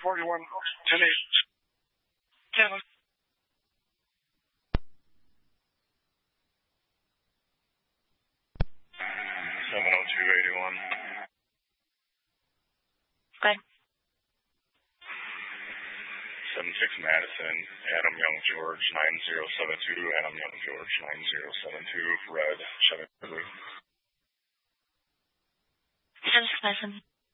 41, 10-8. 10. 70281. Okay. 76 Madison, Adam Young George 9072, Adam Young George 9072, red, Chevy Blue. 76 Madison.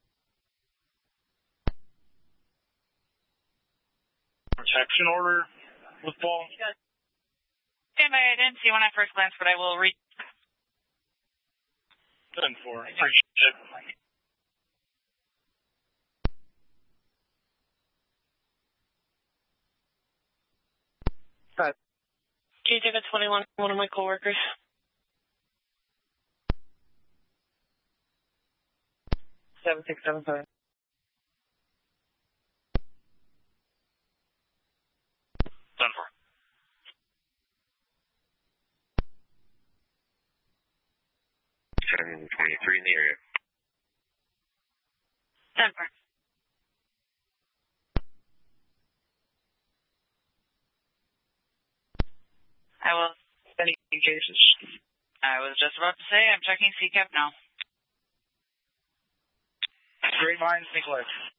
Protection order with Paul. Stand by, I didn't see when I first glanced, but I will read. 10-4. Appreciate it. Can you take a 21, one of my coworkers? Seven, 6, 7, 7. 10-4. Turn 23 in the area. 10-4. I will. Any cases? I was just about to say, I'm checking CCAP now. Great minds think alike.